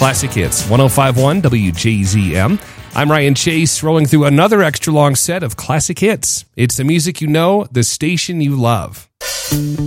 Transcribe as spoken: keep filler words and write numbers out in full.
Classic Hits, one oh five point one W J Z M. I'm Ryan Chase, rolling through another extra long set of classic hits. It's the music you know, the station you love.